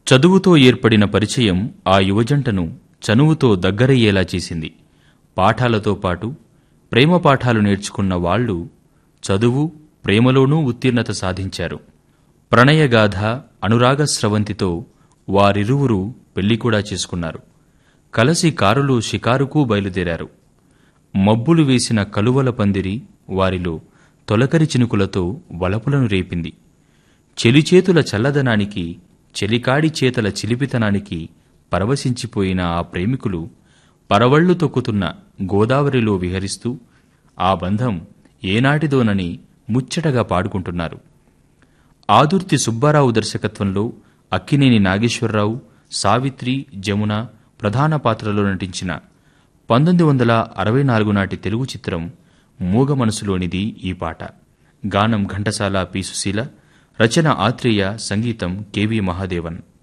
చదువుతో ఏర్పడిన పరిచయం ఆ యువజంటను చనువుతో దగ్గరయ్యేలా చేసింది. పాఠాలతో పాటు ప్రేమ పాఠాలు నేర్చుకున్న వాళ్లు చదువు, ప్రేమలోనూ ఉత్తీర్ణత సాధించారు. ప్రణయగాథ, అనురాగ స్రవంతితో వారిరువురు పెళ్లికూడా చేసుకున్నారు. కలసి కారులో షికారుకూ బయలుదేరారు. మబ్బులు వేసిన కలువల పందిరి వారిలో తొలకరి చినుకులతో వలపులను రేపింది. చెలిచేతుల చల్లదనానికి, చెలికాడి చేతల చిలిపితనానికి పరవశించిపోయిన ఆ ప్రేమికులు పరవళ్లు తొక్కుతున్న గోదావరిలో విహరిస్తూ ఆ బంధం ఏనాటిదోనని ముచ్చటగా పాడుకుంటున్నారు. ఆదుర్తి సుబ్బారావు దర్శకత్వంలో అక్కినేని నాగేశ్వరరావు, సావిత్రి, జమున ప్రధాన పాత్రలో నటించిన 1964 నాటి తెలుగు చిత్రం మూగ మనసులోనిది ఈ పాట. గానం ఘంటసాల, పి. సుశీల, రచన ఆత్రేయ, సంగీతం కెవి మహాదేవన్.